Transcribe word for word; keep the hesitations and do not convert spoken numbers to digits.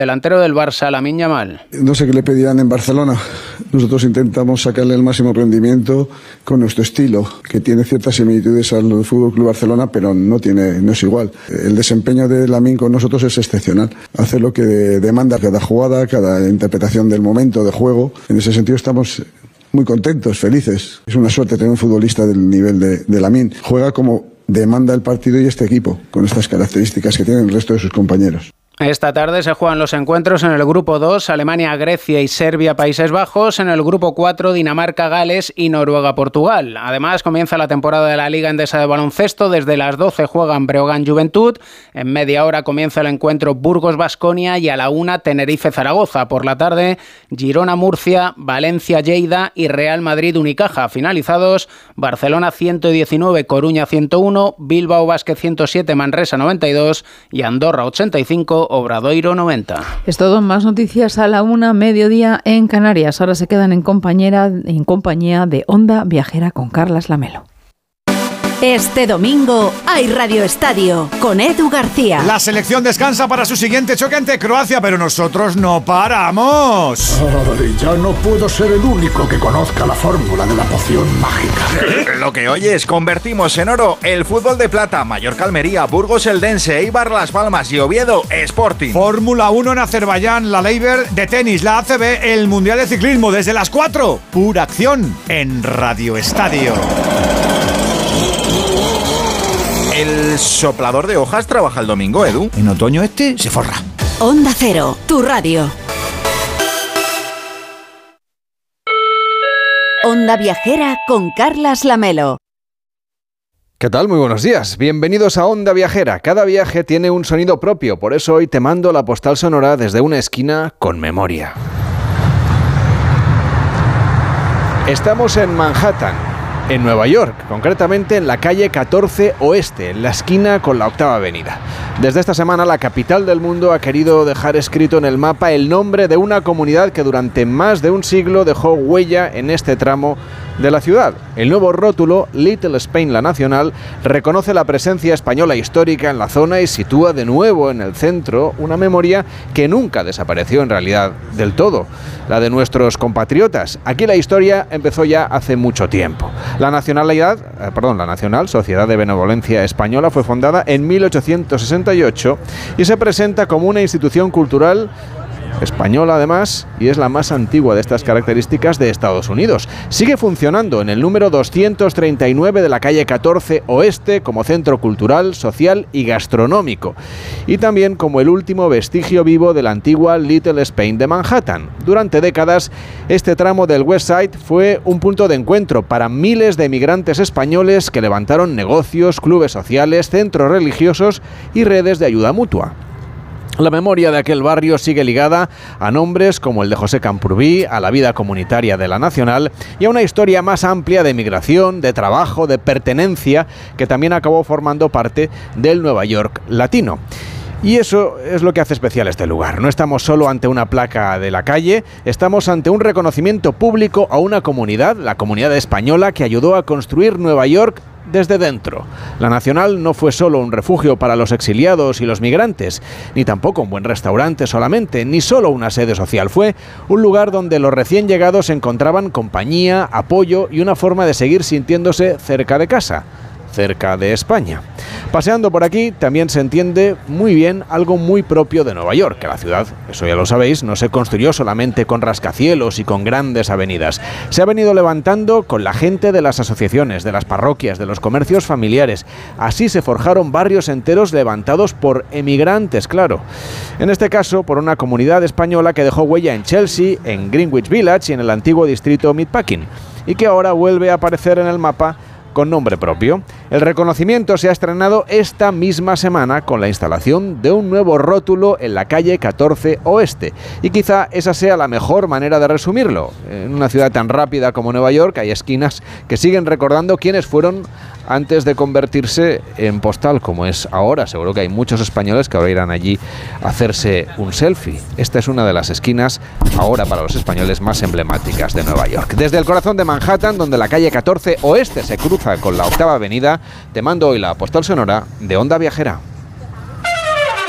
delantero del Barça, Lamine Yamal. No sé qué le pedirán en Barcelona. Nosotros intentamos sacarle el máximo rendimiento con nuestro estilo, que tiene ciertas similitudes al F C Barcelona, pero no tiene, no es igual. El desempeño de Lamine con nosotros es excepcional. Hace lo que demanda cada jugada, cada interpretación del momento de juego. En ese sentido estamos muy contentos, felices. Es una suerte tener un futbolista del nivel de, de Lamine. Juega como demanda el partido y este equipo, con estas características que tienen el resto de sus compañeros. Esta tarde se juegan los encuentros en el grupo dos, Alemania, Grecia y Serbia, Países Bajos. En el grupo cuatro, Dinamarca, Gales y Noruega, Portugal. Además, comienza la temporada de la Liga Endesa de Baloncesto. Desde las doce juegan Breogán, Juventud. En media hora comienza el encuentro Burgos, Baskonia y a la una, Tenerife, Zaragoza. Por la tarde, Girona, Murcia, Valencia, Lleida y Real Madrid, Unicaja. Finalizados, Barcelona ciento diecinueve, Coruña ciento uno, Bilbao Basket ciento siete, Manresa noventa y dos y Andorra ochenta y cinco, Obradoiro noventa. Es todo, más noticias a la una, mediodía en Canarias. Ahora se quedan en compañía, en compañía de Onda Viajera con Carlas Lamelo. Este domingo hay Radio Estadio con Edu García. La selección descansa para su siguiente choque ante Croacia, pero nosotros no paramos. Ay, ya no puedo ser el único que conozca la fórmula de la poción mágica. Lo que oyes, convertimos en oro el fútbol de plata, Mallorca, Almería, Burgos, Eldense, Eibar, Las Palmas y Oviedo, Sporting. Fórmula uno en Azerbaiyán, la Leiber de tenis, la A C B, el Mundial de Ciclismo desde las cuatro. Pura acción en Radio Estadio. El soplador de hojas trabaja el domingo, Edu. En otoño este se forra. Onda Cero, tu radio. Onda Viajera con Carlas Lamelo. ¿Qué tal? Muy buenos días. Bienvenidos a Onda Viajera. Cada viaje tiene un sonido propio, por eso hoy te mando la postal sonora desde una esquina con memoria. Estamos en Manhattan, en Nueva York, concretamente en la calle catorce Oeste, en la esquina con la Octava Avenida. Desde esta semana, la capital del mundo ha querido dejar escrito en el mapa el nombre de una comunidad que durante más de un siglo dejó huella en este tramo de la ciudad. El nuevo rótulo, Little Spain, la nacional, reconoce la presencia española histórica en la zona y sitúa de nuevo en el centro una memoria que nunca desapareció en realidad del todo, la de nuestros compatriotas. Aquí la historia empezó ya hace mucho tiempo. La nacionalidad, eh, perdón, la Nacional Sociedad de Benevolencia Española fue fundada en mil ochocientos sesenta y ocho y se presenta como una institución cultural española además, y es la más antigua de estas características de Estados Unidos. Sigue funcionando en el número doscientos treinta y nueve de la calle catorce Oeste como centro cultural, social y gastronómico, y también como el último vestigio vivo de la antigua Little Spain de Manhattan. Durante décadas, este tramo del West Side fue un punto de encuentro para miles de emigrantes españoles que levantaron negocios, clubes sociales, centros religiosos y redes de ayuda mutua. La memoria de aquel barrio sigue ligada a nombres como el de José Camprubí, a la vida comunitaria de la Nacional y a una historia más amplia de migración, de trabajo, de pertenencia, que también acabó formando parte del Nueva York latino. Y eso es lo que hace especial este lugar. No estamos solo ante una placa de la calle, estamos ante un reconocimiento público a una comunidad, la comunidad española, que ayudó a construir Nueva York desde dentro. La Nacional no fue solo un refugio para los exiliados y los migrantes, ni tampoco un buen restaurante solamente, ni solo una sede social. Fue un lugar donde los recién llegados encontraban compañía, apoyo y una forma de seguir sintiéndose cerca de casa, cerca de España. Paseando por aquí también se entiende muy bien algo muy propio de Nueva York, que la ciudad, eso ya lo sabéis, no se construyó solamente con rascacielos y con grandes avenidas. Se ha venido levantando con la gente de las asociaciones, de las parroquias, de los comercios familiares. Así se forjaron barrios enteros levantados por emigrantes, claro. En este caso, por una comunidad española que dejó huella en Chelsea, en Greenwich Village y en el antiguo distrito Meatpacking, y que ahora vuelve a aparecer en el mapa con nombre propio. El reconocimiento se ha estrenado esta misma semana con la instalación de un nuevo rótulo en la calle catorce Oeste, y quizá esa sea la mejor manera de resumirlo. En una ciudad tan rápida como Nueva York hay esquinas que siguen recordando quiénes fueron antes de convertirse en postal como es ahora. Seguro que hay muchos españoles que ahora irán allí a hacerse un selfie. Esta es una de las esquinas ahora para los españoles más emblemáticas de Nueva York. Desde el corazón de Manhattan, donde la calle catorce Oeste se cruza con la Octava Avenida, te mando hoy la postal sonora de Onda Viajera.